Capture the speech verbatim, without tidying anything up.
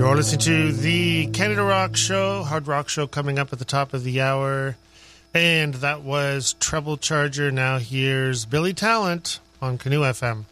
You're listening to the Canada Rock Show, Hard Rock Show, coming up at the top of the hour. And that was Treble Charger. Now here's Billy Talent on Canoe F M.